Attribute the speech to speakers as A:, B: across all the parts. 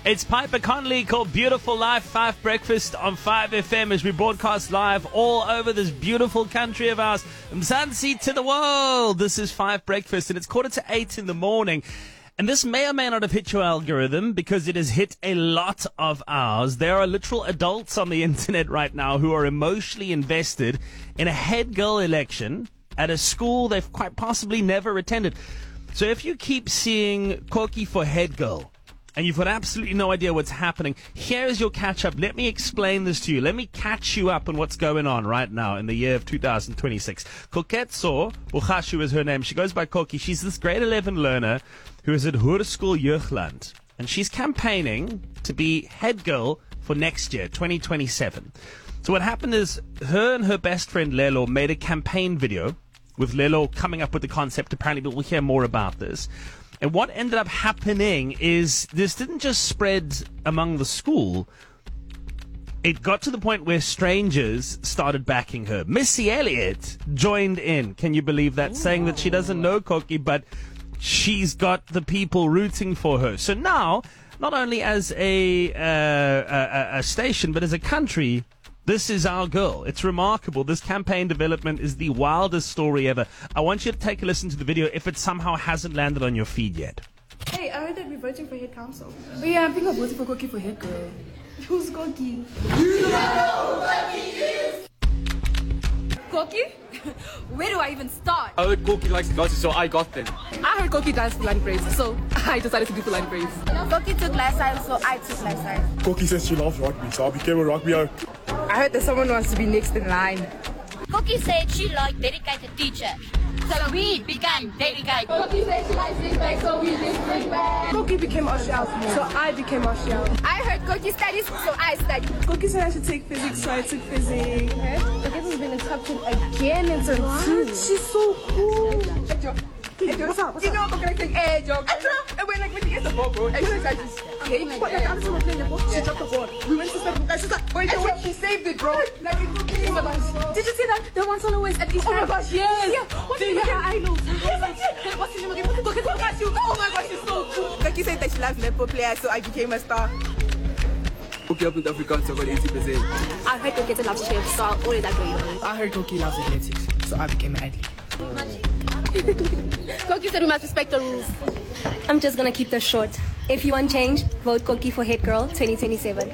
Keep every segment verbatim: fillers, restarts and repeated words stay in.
A: It's Piper Conley called Beautiful Life, Five Breakfast on five F M as we broadcast live all over this beautiful country of ours. Mzansi to the world. This is Five Breakfast and it's quarter to eight in the morning. And this may or may not have hit your algorithm because it has hit a lot of ours. There are literal adults on the internet right now who are emotionally invested in a head girl election at a school they've quite possibly never attended. So if you keep seeing Koki for head girl, and you've got absolutely no idea what's happening, here's your catch-up. Let me explain this to you. Let me catch you up on what's going on right now in the year of two thousand twenty-six. Koketso Bukhashu is her name. She goes by Koki. She's this grade eleven learner who is at Hoërskool Jeugland. And she's campaigning to be head girl for next year, twenty twenty-seven. So what happened is her and her best friend Lelo made a campaign video with Lelo coming up with the concept, apparently, but we'll hear more about this. And what ended up happening is this didn't just spread among the school. It got to the point where strangers started backing her. Missy Elliott joined in. Can you believe that? Ooh. Saying that she doesn't know Koki, but she's got the people rooting for her. So now, not only as a, uh, a, a station, but as a country, this is our girl. It's remarkable. This campaign development is the wildest story ever. I want you to take a listen to the video if it somehow hasn't landed on your feed yet.
B: Hey, I heard that we're voting for head council. Oh yeah, I'm thinking of voting for Koki for head girl. Who's Koki? You know who Koki is! Koki? Where do I even start?
C: I heard Koki likes glasses, so I got them.
B: I heard Koki danced Fulani braids, so I decided to do Fulani braids.
D: Koki took last time, so I took last time.
E: Koki says she loves rugby, so I became a rugby.
B: I heard that someone wants to be next in line.
D: Koki said she liked dedicated teacher, so we became dedicated.
B: Koki said she likes big bags, so we did big bags. Koki became Oshel, so I became Oshel.
D: I heard Koki studies, so I studied.
B: Koki said I should take physics, so I took physics. Koki has been accepted again in term two. She's so cool. Hey, Joe, what's up? What's you know, I'm going to hey, Joe. And we're like, when you get the ball, bro. And you're like, okay, what? Like, I was playing the ball. She dropped the ball. We went to step. She's like, wait, wait, she saved it, bro. Like, oh my gosh. Did you see that? The one on the waist at least. Oh my gosh, yes. Yeah. What's the name? I know. What's the name again? Look at the you. Oh my gosh, she's so cool. Koki said that she loves netball players, so I became a star.
C: Koki up with Afrikaans, so I got eighty percent.
D: I heard Koki loves chefs, so I'll order that for you.
B: I heard Koki loves athletics, so I became an athlete.
D: Koki said we must respect the rules.
F: I'm just gonna keep this short. If you want change, vote Koki for head girl twenty twenty-seven.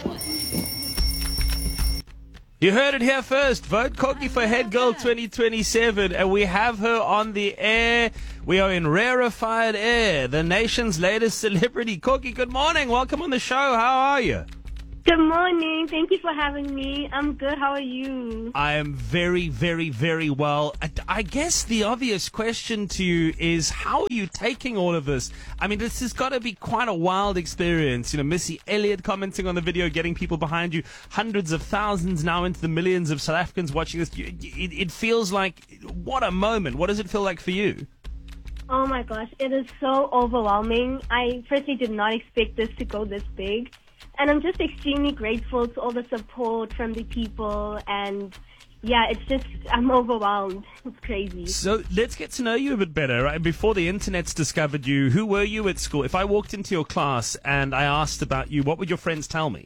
A: You heard it here first. Vote Koki for head girl twenty twenty-seven. And we have her on the air. We are in rarefied air. The nation's latest celebrity. Koki, good morning. Welcome on the show. How are you?
F: Good morning. Thank you for having me. I'm good. How are you?
A: I am very, very, very well. I, I guess the obvious question to you is, how are you taking all of this? I mean, this has got to be quite a wild experience. You know, Missy Elliott commenting on the video, getting people behind you, hundreds of thousands, now into the millions of South Africans watching this. It, it feels like, what a moment. What does it feel like for you?
F: Oh my gosh, it is so overwhelming. I firstly did not expect this to go this big. And I'm just extremely grateful to all the support from the people. And yeah, it's just, I'm overwhelmed. It's crazy.
A: So let's get to know you a bit better. Right? Before the internet's discovered you, who were you at school? If I walked into your class and I asked about you, what would your friends tell me?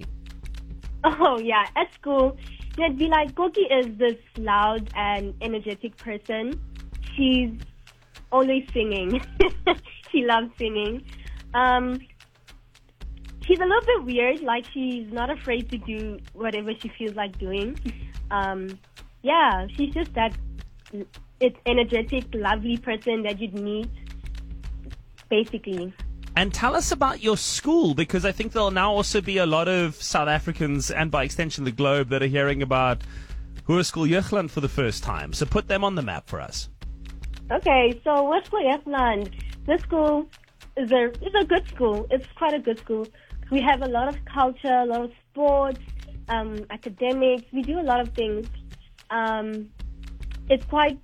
F: Oh yeah, at school, it'd be like, Koki is this loud and energetic person. She's always singing. She loves singing. Um... She's a little bit weird, like she's not afraid to do whatever she feels like doing. Um, yeah, she's just that it's energetic, lovely person that you'd meet, basically.
A: And tell us about your school, because I think there'll now also be a lot of South Africans, and by extension the globe, that are hearing about Hoërskool Jeugland for the first time. So put them on the map for us.
F: Okay, so Hoërskool Jeugland, this school is a, is a good school. It's quite a good school. We have a lot of culture, a lot of sports, um, academics. We do a lot of things. Um, it's quite,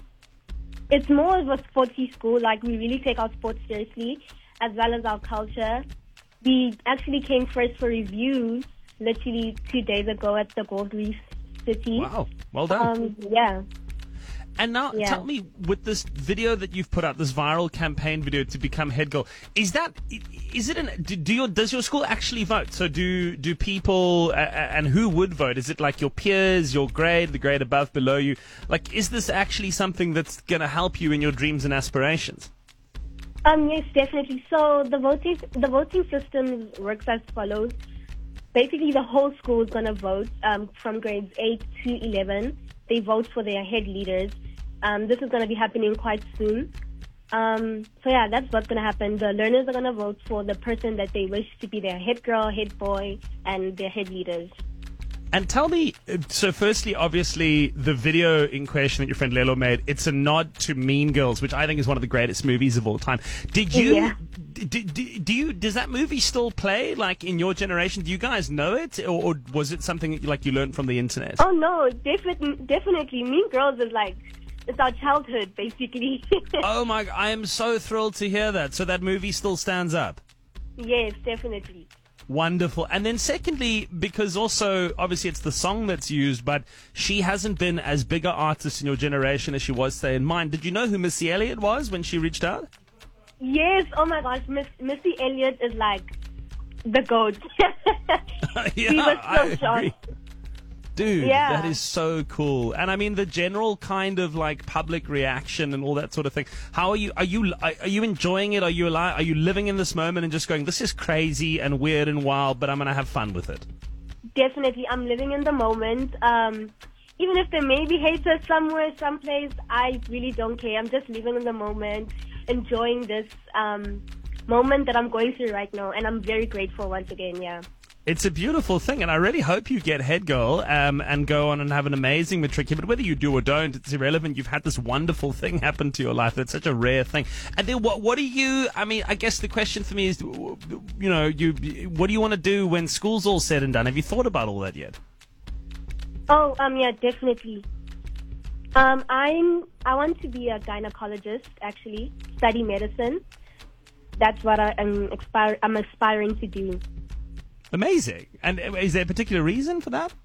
F: it's more of a sporty school. Like, we really take our sports seriously, as well as our culture. We actually came first for reviews literally two days ago at the Gold Reef City.
A: Wow, well done.
F: Um, yeah.
A: And now,
F: Yeah.
A: tell me, with this video that you've put out, this viral campaign video to become head girl, is that is it an do, do your does your school actually vote? So do do people uh, and who would vote? Is it like your peers, your grade, the grade above, below you? Like, is this actually something that's going to help you in your dreams and aspirations?
F: Um, yes, definitely. So the voting the voting system works as follows. Basically, the whole school is going to vote um, from grades eight to eleven. They vote for their head leaders. Um, this is going to be happening quite soon. Um, so yeah, that's what's going to happen. The learners are going to vote for the person that they wish to be their head girl, head boy, and their head leaders.
A: And tell me, uh, so firstly, obviously, the video in question that your friend Lelo made, it's a nod to Mean Girls, which I think is one of the greatest movies of all time. Did you,
F: Yeah.
A: d- d- d- do you, does that movie still play, like, in your generation? Do you guys know it? Or, or was it something, like, you learned from the internet?
F: Oh no, definitely, definitely. Mean Girls is like, it's our childhood, basically.
A: Oh my, I am so thrilled to hear that. So that movie still stands up.
F: Yes, definitely.
A: Wonderful. And then secondly, because also, obviously, it's the song that's used, but she hasn't been as big an artist in your generation as she was, say, in mine. Did you know who Missy Elliott was when she reached out?
F: Yes, oh my gosh, Miss, Missy Elliott is like the GOAT.
A: Yeah,
F: She was so
A: I
F: shocked.
A: agree. Dude,
F: Yeah.
A: that is so cool. And I mean, the general kind of like public reaction and all that sort of thing. How are you? Are you are are you enjoying it? Are you alive? Are you living in this moment and just going, this is crazy and weird and wild, but I'm gonna have fun with it?
F: Definitely, I'm living in the moment. Um, even if there may be haters somewhere, someplace, I really don't care. I'm just living in the moment, enjoying this um, moment that I'm going through right now, and I'm very grateful once again. Yeah.
A: It's a beautiful thing, and I really hope you get head girl um, and go on and have an amazing matric. But whether you do or don't, it's irrelevant. You've had this wonderful thing happen to your life. It's such a rare thing. And then what? What do you? I mean, I guess the question for me is, you know, you what do you want to do when school's all said and done? Have you thought about all that yet?
F: Oh, um, yeah, definitely. Um, I'm. I want to be a gynecologist. Actually, study medicine. That's what I am aspire. I'm aspiring to do.
A: Amazing. And is there a particular reason for that?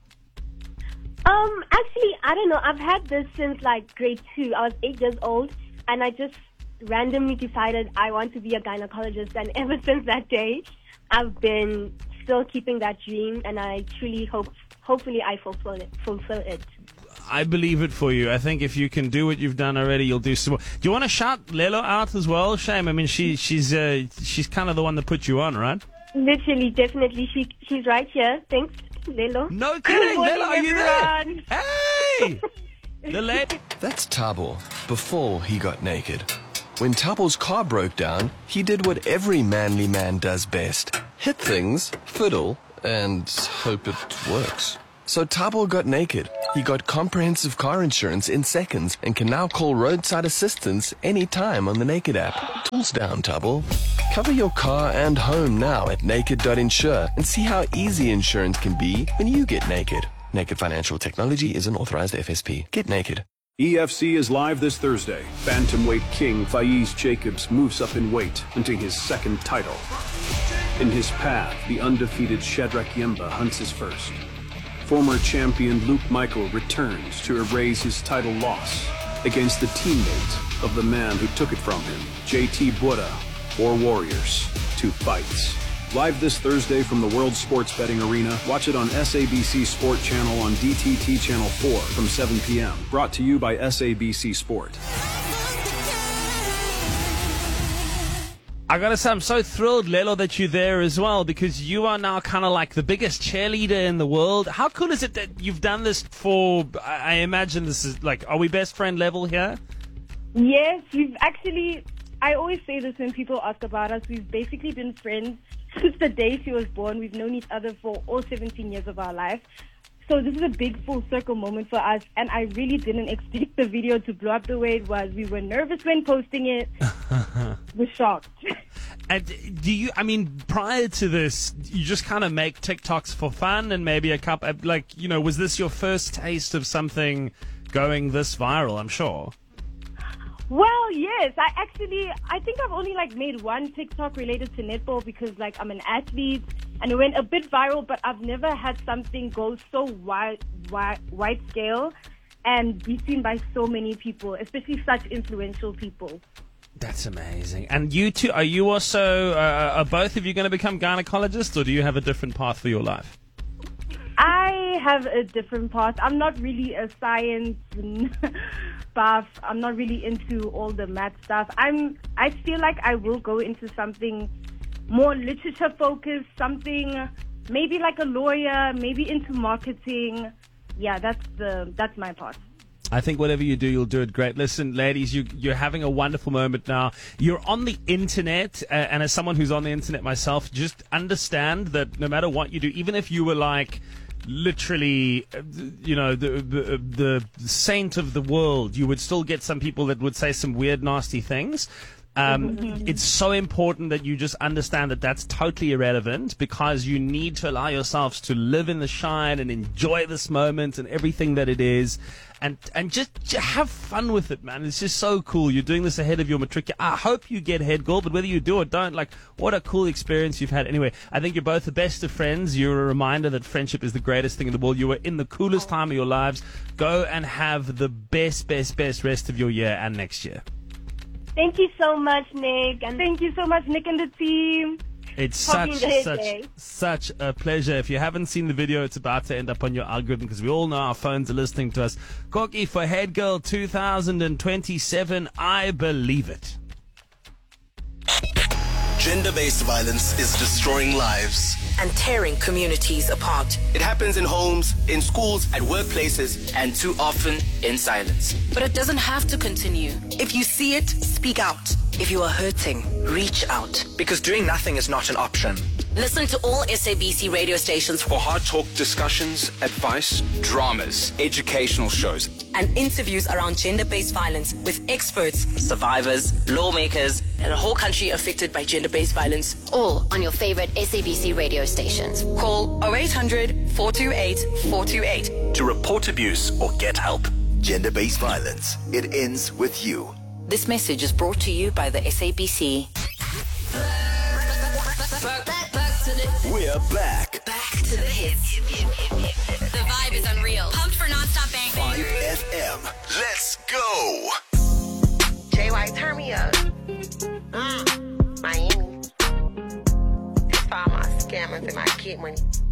F: Um, actually, I don't know. I've had this since like grade two. I was eight years old, and I just randomly decided I want to be a gynecologist. And ever since that day, I've been still keeping that dream, and I truly hope, hopefully, I fulfill it. Fulfill it.
A: I believe it for you. I think if you can do what you've done already, you'll do some more. Do you want to shout Lelo out as well, Shame? I mean, she she's uh, she's kind of the one that put you on, right?
F: Literally, definitely. She she's right here. Thanks, Lelo.
A: No kidding,
F: morning,
A: Lelo, are you there?
F: everyone.
A: Hey! The lady.
G: That's Tabo, before he got naked. When Tabo's car broke down, he did what every manly man does best. Hit things, fiddle, and hope it works. So Tabo got naked. He got comprehensive car insurance in seconds and can now call roadside assistance anytime on the Naked app. Tools down, Tabo. Cover your car and home now at naked dot insure and see how easy insurance can be when you get naked. Naked Financial Technology is an authorized F S P. Get naked.
H: E F C is live this Thursday. Bantamweight king Faiz Jacobs moves up in weight, hunting his second title. In his path, the undefeated Shadrack Yemba hunts his first. Former champion Luke Michael returns to erase his title loss against the teammate of the man who took it from him, J T Bora, or Warriors, two fights. Live this Thursday from the World Sports Betting Arena. Watch it on S A B C Sport Channel on D T T Channel four from seven p.m. Brought to you by S A B C Sport.
A: I gotta say, I'm so thrilled, Lelo, that you're there as well, because you are now kind of like the biggest cheerleader in the world. How cool is it that you've done this for, I I imagine this is like, are we best friend level here?
I: Yes, we've actually, I always say this when people ask about us, we've basically been friends since the day she was born. We've known each other for all seventeen years of our life. So this is a big full circle moment for us, and I really didn't expect the video to blow up the way it was. We were nervous when posting it. We're shocked.
A: And do you, I mean, prior to this, you just kind of make TikToks for fun and maybe a couple, like, you know, was this your first taste of something going this viral, I'm sure?
I: Well, yes. I actually, I think I've only like made one TikTok related to netball because like I'm an athlete and it went a bit viral, but I've never had something go so wide, wide, wide scale. and be seen by so many people, especially such influential people.
A: That's amazing. And you two, are you also, uh, are both of you going to become gynecologists, or do you have a different path for your life?
I: I have a different path. I'm not really a science buff. I'm not really into all the math stuff. I'm. I feel like I will go into something more literature focused, something maybe like a lawyer, maybe into marketing. Yeah, that's the that's my path.
A: I think whatever you do, you'll do it great. Listen, ladies, you, you're having a wonderful moment now. You're on the internet, uh, and as someone who's on the internet myself, just understand that no matter what you do, even if you were like literally, uh, you know, the, the the saint of the world, you would still get some people that would say some weird, nasty things. Um, it's so important that you just understand that that's totally irrelevant, because you need to allow yourselves to live in the shine and enjoy this moment and everything that it is, and and just, just have fun with it, man. It's just so cool. You're doing this ahead of your matric. I hope you get head girl, but whether you do or don't, like, what a cool experience you've had. Anyway, I think you're both the best of friends. You're a reminder that friendship is the greatest thing in the world. You were in the coolest time of your lives. Go and have the best, best, best rest of your year and next year.
F: Thank you so much, Nick.
I: And thank you so much, Nick and the team.
A: It's
F: Hope
A: such,
F: you enjoy
A: such,
F: it.
A: such a pleasure. If you haven't seen the video, it's about to end up on your algorithm, because we all know our phones are listening to us. Koki for Head Girl two thousand twenty-seven. I believe it.
J: Gender-based violence is destroying lives
K: and tearing communities apart.
J: It happens in homes, in schools, at workplaces, and too often in silence.
K: But it doesn't have to continue. If you see it, speak out. If you are hurting, reach out.
J: Because doing nothing is not an option.
K: Listen to all S A B C radio stations
H: for hard talk discussions, advice,
J: dramas, educational shows,
K: and interviews around gender-based violence with experts, survivors, lawmakers, and a whole country affected by gender-based violence.
D: All on your favorite S A B C radio stations.
K: Call oh eight hundred, four two eight, four two eight
J: to report abuse or get help. Gender-based violence. It ends with you.
K: This message is brought to you by the S A B C.
D: Back, back, back to the
J: We're back.
K: Back to the hits.
D: The vibe is unreal. Pumped for non-stop bang.
J: five F M. Let's go.
L: J Y, turn me up. Mm. Miami. That's for all my scammers and my kid money.